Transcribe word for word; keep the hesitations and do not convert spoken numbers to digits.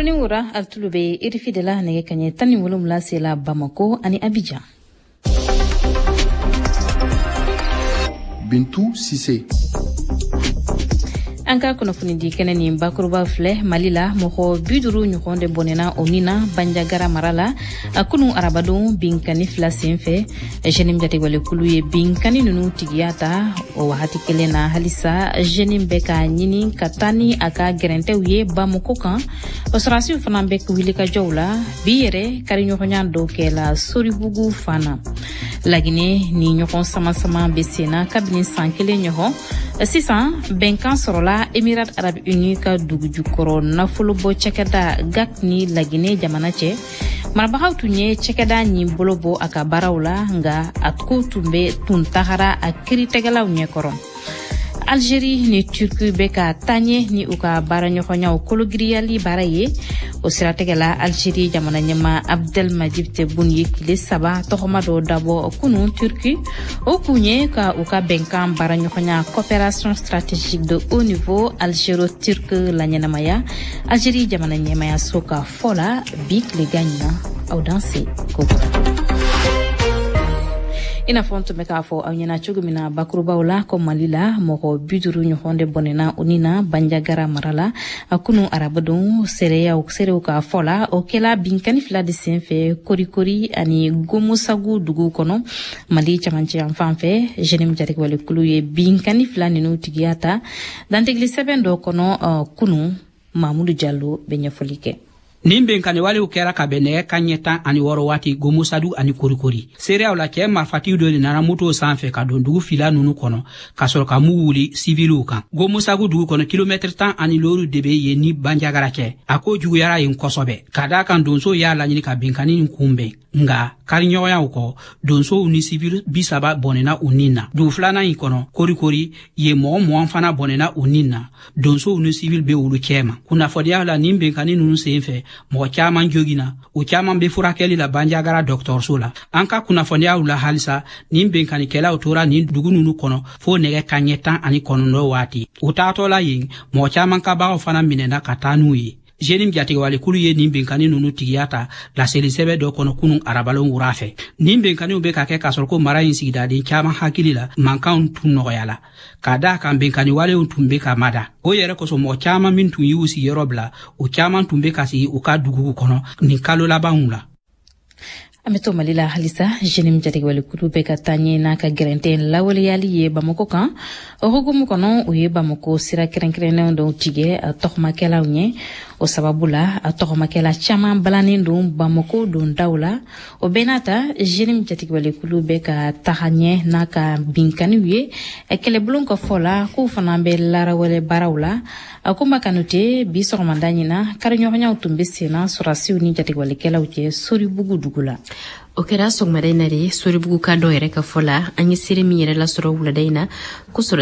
Saloni wura altulube irifi de la nege kanye tani wolum la sela Bamako ani Abidjan. Bintou Sissé. Anka kuna funidi kene ni bakuruba fle malila moko biduru nyukonde bonena onina banjagara marala akunu arabadon binkani fla senfe jenim jate wale kuluye binkani nunu tigiyata o wahati kelena halisa jenim beka nyini katani aka gerente uye Bamako kan osrasi fana bek wilika jowla biyere kari nyokonya do kela soribugu fana lagine ni nyokon sama sama besena kabini sankele nyoho sisan benkan sorola Emirat Arab Unis ka dugu jukoro nafolo bo cekeda gak ni lagine jamana ce marbahaw tunye cekeda ni bolobo aka barawla nga atko tumbe tuntahara akiri tegalaw nyekoron Algérie ni Turquie beka tanye ni uka baranyo khonya o kologriali baraye o sirategala Algérie jamana nyama Abdelmadjid Tebboune yekile saba tohoma do dabo kunu Turquie o kunye ka uka benkan baranyo khonya coopération stratégique de haut niveau algéro-turque la nyanamaya Algérie jamana nyama ya soka fola bik le gagna au danser koko ina fonto meka fo awnyana chugumina bakuruba wala ko malila moko biduru nyohonde bonena onina banjagara marala akunu arabadon sereya o sereu ka fola o kela binkani fla de senfe korikori ani gomusagu dugu kono mali chamanche amfanfe jenim jarik wale kuluye binkani fla ninu tigiyata dantegli sebendo kono uh, kunu Mamadou Diallo benyafolike Nimben kane wale ukera kabene kanyeta ani woro wati gomusadu ani korikori. Sere awla ke marfati do ni nana moto sanfe ka don dugu fila nunu kono kasol ka muwuli civilu kan. Gomusagu dugu kono kilometre tan ani loru debe ye ni banjagara ke. Ako jugu yara yin kosobe. Kada kan donso ya la nyini ka binkani nkumbe. Nga kari nyoya uko donso uni civilu bisaba bonena unina. Du flana yin kono korikori ye mo mo fana bonena unina. Donso uni civilu be ulu kema. Kuna fodia la nimben kane nunu senfe mo chaman jogina o chaman be furakeli la banjagara docteur sola anka kuna fondia ula halisa nimbe kan kela otora ni dugununu kono fo nege kanyeta ani kono no wati o tatola yin mo chaman ka ba ofana minena katanu yi jenim jati wale kulu ye nimbe kan nunu tigiyata la selisebe do kono kunun arabalon urafe nimbe kan ube ka ke kasol ko mara yin sigida din chaman hakilila mankan tun no yala kada kan ben kan wale untumbe ka mada o yere ko so mo chama min tun yusi yerobla o chama tumbe kasi o ka dugu kono ni kalo la baunla ameto malila halisa jenim jati wale kulu beka tanye na ka gerente lawale yali ye Bamako kan o hogumu kono o ye Bamako sira kerenkrene ndo tige tokhma kela unye o sababula tokhma kela chama balani ndo Bamako ndo dawla o benata jenim jati wale kulu beka tahanye na ka binkani wiye ekele bulon ko fola ku fanambe lara wale barawla akuma kanute biso mandanyina karinyo nya utumbe sena surasi uni jati wale kela uche sori bugu dugula o kera song madaina re sori bugu ka do yere ka fola anyi sire mi yere la soro wula daina ku